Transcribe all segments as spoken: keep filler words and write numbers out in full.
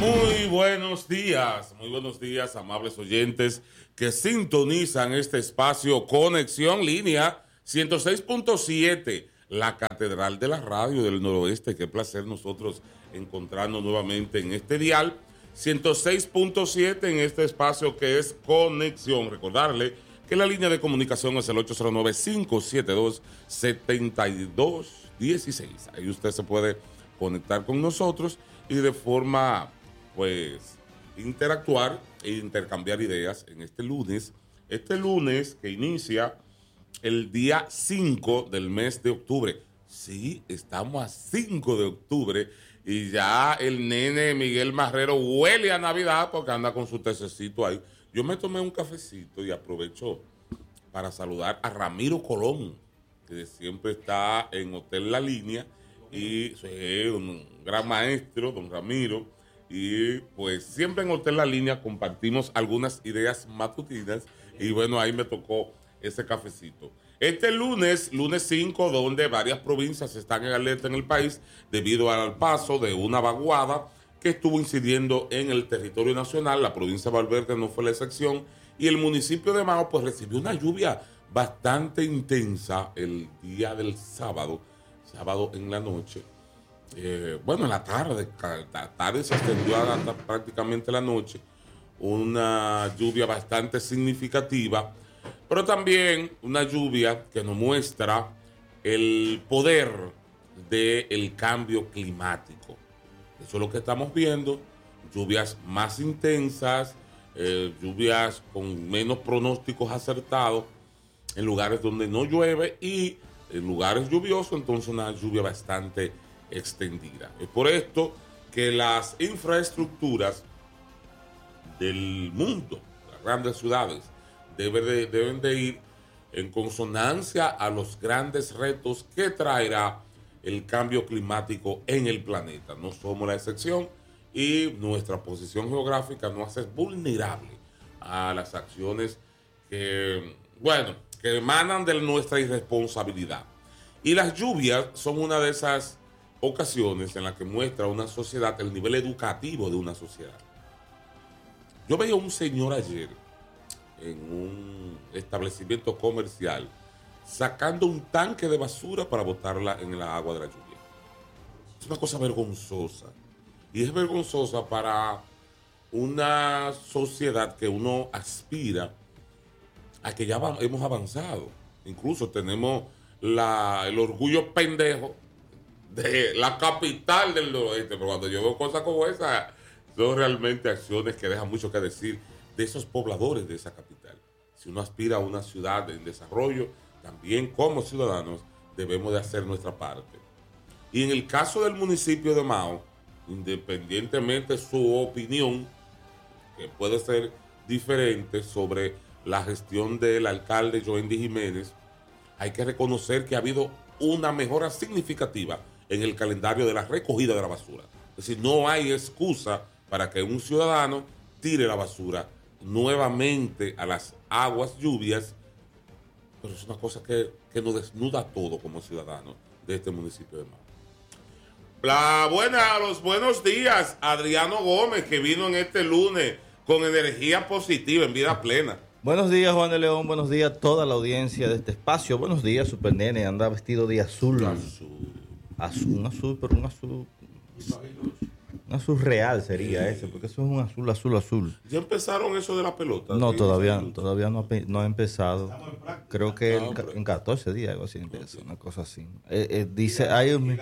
Muy buenos días, muy buenos días, amables oyentes que sintonizan este espacio Conexión Línea ciento seis punto siete, la Catedral de la Radio del Noroeste. Qué placer nosotros encontrarnos nuevamente en este dial ciento seis punto siete en este espacio que es Conexión. Recordarle que la línea de comunicación es el ocho cero nueve, cinco siete dos, siete dos uno seis. Ahí usted se puede conectar con nosotros y de forma, pues, interactuar e intercambiar ideas en este lunes. Este lunes que inicia el día cinco del mes de octubre. Sí, estamos a cinco de octubre y ya el nene Miguel Marrero huele a Navidad porque anda con su tececito ahí. Yo me tomé un cafecito y aprovecho para saludar a Ramiro Colón, que siempre está en Hotel La Línea, y es un gran maestro, don Ramiro, y pues siempre en Hotel La Línea compartimos algunas ideas matutinas, y bueno, ahí me tocó ese cafecito. Este lunes, lunes cinco, donde varias provincias están en alerta en el país debido al paso de una vaguada que estuvo incidiendo en el territorio nacional. La provincia de Valverde no fue la excepción y el municipio de Mao pues recibió una lluvia bastante intensa el día del sábado, sábado en la noche. Eh, bueno, en la tarde, la tarde se extendió hasta prácticamente la noche, una lluvia bastante significativa, pero también una lluvia que nos muestra el poder del cambio climático. Eso es lo que estamos viendo, lluvias más intensas, eh, lluvias con menos pronósticos acertados en lugares donde no llueve y en lugares lluviosos, entonces una lluvia bastante extendida. Es por esto que las infraestructuras del mundo, las grandes ciudades, deben de, deben de ir en consonancia a los grandes retos que traerá el cambio climático en el planeta. No somos la excepción y nuestra posición geográfica nos hace vulnerable a las acciones que, bueno, que emanan de nuestra irresponsabilidad. Y las lluvias son una de esas ocasiones en las que muestra una sociedad el nivel educativo de una sociedad. Yo veía a un señor ayer en un establecimiento comercial sacando un tanque de basura para botarla en la agua de la lluvia. Es una cosa vergonzosa. Y es vergonzosa para una sociedad que uno aspira a que ya va, hemos avanzado. Incluso tenemos la, el orgullo pendejo de la capital del noroeste. Pero cuando yo veo cosas como esa, son realmente acciones que dejan mucho que decir de esos pobladores de esa capital. Si uno aspira a una ciudad en desarrollo, también como ciudadanos debemos de hacer nuestra parte. Y en el caso del municipio de Mao, independientemente de su opinión, que puede ser diferente sobre la gestión del alcalde Joendy Jiménez, hay que reconocer que ha habido una mejora significativa en el calendario de la recogida de la basura. Es decir, no hay excusa para que un ciudadano tire la basura nuevamente a las aguas lluvias, pero es una cosa que, que nos desnuda a todo como ciudadanos de este municipio de Mao. La buena, los buenos días, Adriano Gómez, que vino en este lunes con energía positiva, en vida plena. Buenos días, Juan de León. Buenos días a toda la audiencia de este espacio. Buenos días, Super Nene. Anda vestido de azul. Azul. Azul, un azul, pero un azul. Un azul real sería ese, porque eso es un azul, azul, azul. ¿Ya empezaron eso de la pelota? No, todavía, todavía no, no ha empezado. Creo que en, en catorce días, algo así empieza, una cosa así. Eh, eh, dice, hay un...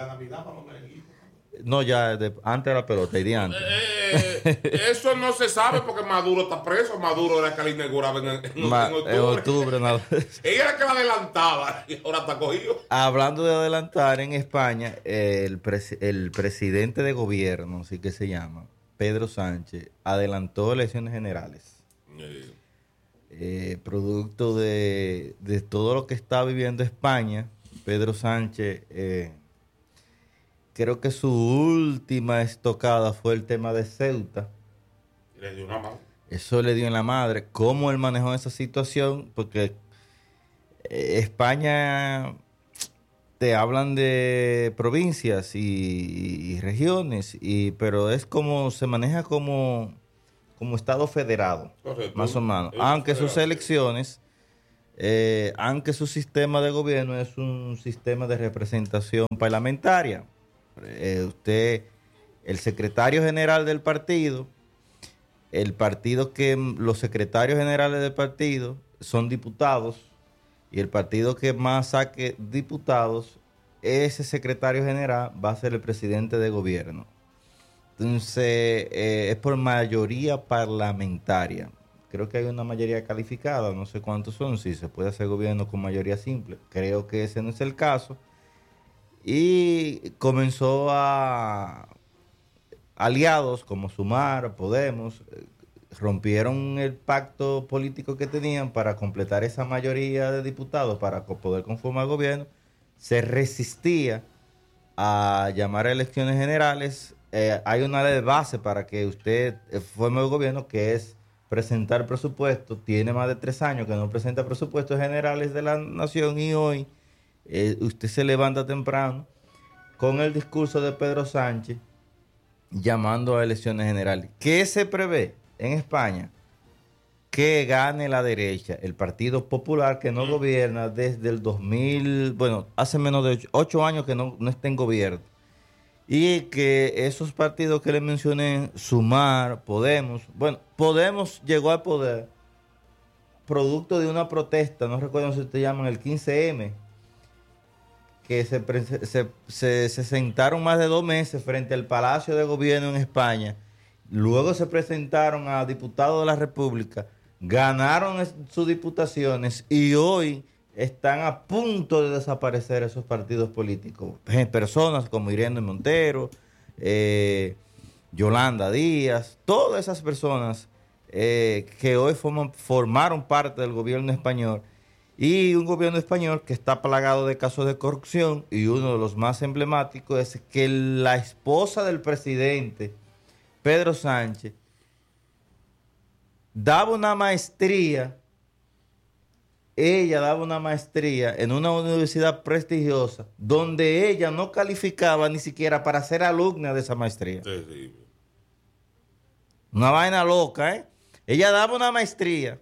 No, ya de, antes de la pelota y de antes. Eh, eso no se sabe porque Maduro está preso. Maduro era que la inauguraba en, en, Ma, en octubre. En octubre nada. Ella era que la adelantaba y ahora está cogido. Hablando de adelantar, en España, el, pres, el presidente de gobierno, así que se llama, Pedro Sánchez, adelantó elecciones generales. Eh. Eh, producto de, de todo lo que está viviendo España, Pedro Sánchez... Eh, Creo que su última estocada fue el tema de Ceuta. Le dio una mano. Eso le dio en la madre. ¿Cómo él manejó esa situación? Porque España te hablan de provincias y, y regiones, y, pero es como, se maneja como, como Estado federado, correcto, más o menos. Aunque sus elecciones, eh, aunque su sistema de gobierno es un sistema de representación parlamentaria. Eh, usted, el secretario general del partido, el partido que los secretarios generales del partido son diputados, y el partido que más saque diputados, ese secretario general va a ser el presidente de gobierno. Entonces, eh, es por mayoría parlamentaria. Creo que hay una mayoría calificada, no sé cuántos son, si se puede hacer gobierno con mayoría simple. Creo que ese no es el caso. Y comenzó a aliados como Sumar, Podemos, rompieron el pacto político que tenían para completar esa mayoría de diputados para poder conformar el gobierno. Se resistía a llamar a elecciones generales. Eh, hay una ley de base para que usted forme el gobierno, que es presentar presupuesto. Tiene más de tres años que no presenta presupuestos generales de la nación, y hoy eh, usted se levanta temprano con el discurso de Pedro Sánchez llamando a elecciones generales. ¿Qué se prevé en España? Que gane la derecha, el Partido Popular, que no gobierna desde el dos mil, bueno, hace menos de ocho, ocho años que no, no está en gobierno. Y que esos partidos que le mencioné, Sumar, Podemos, bueno, Podemos llegó al poder producto de una protesta, no recuerdo si ustedes llaman el quince eme, que se, se, se, se sentaron más de dos meses frente al Palacio de Gobierno en España. Luego se presentaron a diputados de la República, ganaron sus diputaciones y hoy están a punto de desaparecer esos partidos políticos. Personas como Irene Montero, eh, Yolanda Díaz, todas esas personas eh, que hoy forman, formaron parte del gobierno español, y un gobierno español que está plagado de casos de corrupción, y uno de los más emblemáticos es que la esposa del presidente, Pedro Sánchez, daba una maestría, ella daba una maestría en una universidad prestigiosa, donde ella no calificaba ni siquiera para ser alumna de esa maestría. Terrible. Una vaina loca, ¿eh? Ella daba una maestría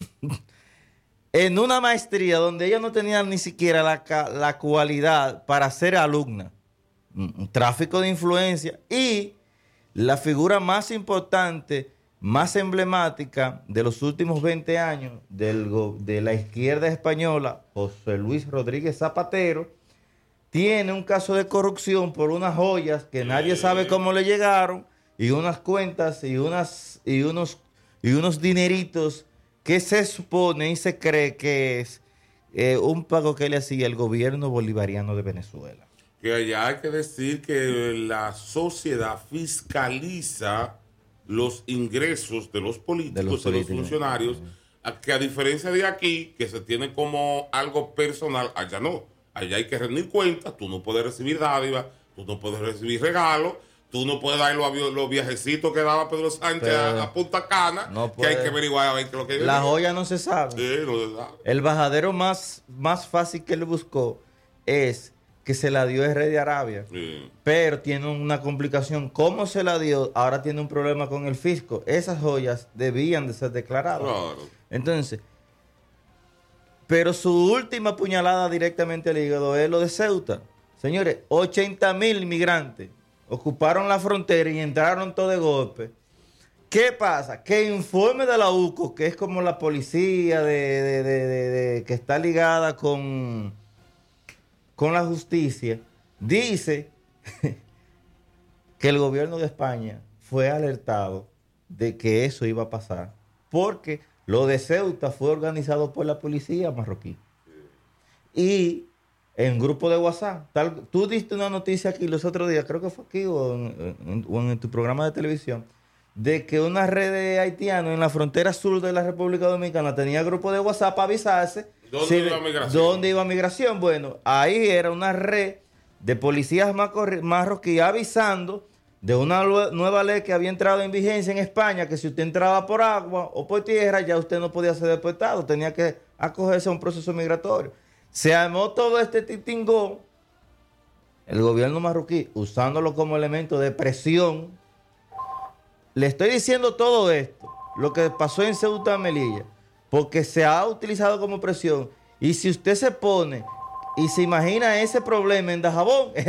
en una maestría donde ella no tenía ni siquiera la, la cualidad para ser alumna. Un tráfico de influencia. Y la figura más importante, más emblemática de los últimos veinte años del, de la izquierda española, José Luis Rodríguez Zapatero, tiene un caso de corrupción por unas joyas que nadie sabe cómo le llegaron, y unas cuentas y, unas, y, unos, y unos dineritos que se supone y se cree que es eh, un pago que le hacía el gobierno bolivariano de Venezuela. Que allá hay que decir que la sociedad fiscaliza los ingresos de los políticos, de los, políticos. de los funcionarios, uh-huh. que a diferencia de aquí, que se tiene como algo personal, allá no. Allá hay que rendir cuentas, tú no puedes recibir dádivas, tú no puedes recibir regalos, tú no puedes dar los, los viajecitos que daba Pedro Sánchez a, a Punta Cana, no que hay que averiguar a ver qué es lo que... La joya no se sabe. Sí, no se sabe. El bajadero más, más fácil que le buscó es que se la dio el rey de Arabia. Sí. Pero tiene una complicación. ¿Cómo se la dio? Ahora tiene un problema con el fisco. Esas joyas debían de ser declaradas. Claro. Entonces, pero su última puñalada directamente al hígado es lo de Ceuta. Señores, ochenta mil inmigrantes ocuparon la frontera y entraron todo de golpe. ¿Qué pasa? Que informe de la U C O, que es como la policía de, de, de, de, de, que está ligada con, con la justicia, dice que el gobierno de España fue alertado de que eso iba a pasar, porque lo de Ceuta fue organizado por la policía marroquí. Y en grupo de WhatsApp. Tal, tú diste una noticia aquí los otros días, creo que fue aquí o en, en, o en tu programa de televisión, de que una red de haitianos en la frontera sur de la República Dominicana tenía grupo de WhatsApp para avisarse. ¿Dónde si, iba migración? ¿Dónde iba migración? Bueno, ahí era una red de policías marroquíes avisando de una nueva ley que había entrado en vigencia en España, que si usted entraba por agua o por tierra, ya usted no podía ser deportado, tenía que acogerse a un proceso migratorio. Se armó todo este titingón El gobierno marroquí, usándolo como elemento de presión. Le estoy diciendo todo esto, lo que pasó en Ceuta y Melilla, porque se ha utilizado como presión. Y si usted se pone y se imagina ese problema en Dajabón,